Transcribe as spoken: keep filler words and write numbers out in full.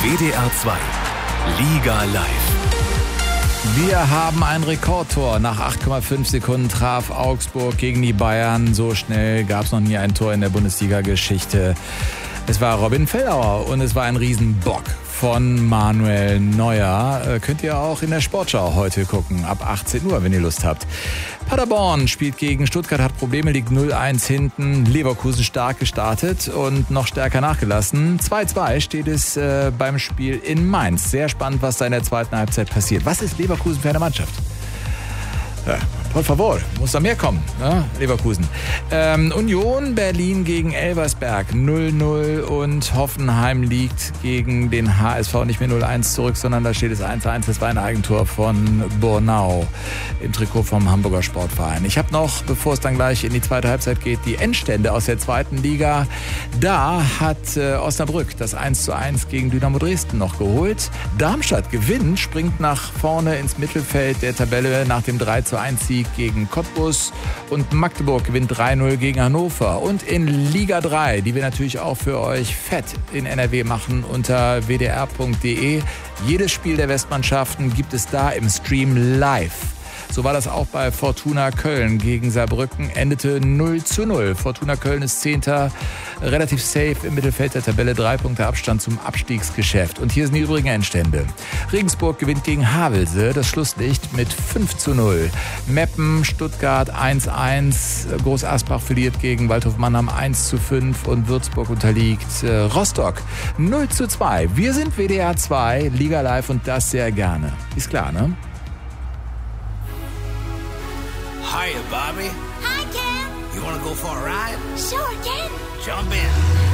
W D R zwei Liga live. Wir haben ein Rekordtor. Nach acht Komma fünf Sekunden traf Augsburg gegen die Bayern. So schnell gab es noch nie ein Tor in der Bundesliga-Geschichte. Es war Robin Feldauer und es war ein Riesenbock von Manuel Neuer. Äh, könnt ihr auch in der Sportschau heute gucken, ab achtzehn Uhr, wenn ihr Lust habt. Paderborn spielt gegen Stuttgart, hat Probleme, liegt null eins hinten. Leverkusen stark gestartet und noch stärker nachgelassen. zwei zwei steht es äh, beim Spiel in Mainz. Sehr spannend, was da in der zweiten Halbzeit passiert. Was ist Leverkusen für eine Mannschaft? Ja, por favor, muss da mehr kommen, ne? Leverkusen. Ähm, Union Berlin gegen Elversberg null null und Hoffenheim liegt gegen den H S V nicht mehr null eins zurück, sondern da steht es eins eins. Das war ein Eigentor von Bornau im Trikot vom Hamburger Sportverein. Ich habe noch, bevor es dann gleich in die zweite Halbzeit geht, die Endstände aus der zweiten Liga. Da hat äh, Osnabrück das eins zu eins gegen Dynamo Dresden noch geholt. Darmstadt gewinnt, springt nach vorne ins Mittelfeld der Tabelle nach dem drei zu eins Sieg gegen Cottbus und Magdeburg gewinnt drei null gegen Hannover. Und in Liga drei, die wir natürlich auch für euch fett in N R W machen unter w d r punkt d e. Jedes Spiel der Westmannschaften gibt es da im Stream live. So war das auch bei Fortuna Köln gegen Saarbrücken, endete null zu null. Fortuna Köln ist Zehnter, relativ safe im Mittelfeld der Tabelle, drei Punkte Abstand zum Abstiegsgeschäft. Und hier sind die übrigen Endstände. Regensburg gewinnt gegen Havelse, das Schlusslicht mit fünf zu null. Meppen, Stuttgart eins eins, Groß Asbach verliert gegen Waldhof Mannheim eins zu fünf und Würzburg unterliegt äh, Rostock null zu zwei. Wir sind W D R zwei, Liga live und das sehr gerne. Ist klar, ne? Hiya, Bobby. Hi, Ken. You want to go for a ride? Sure, Ken. Jump in.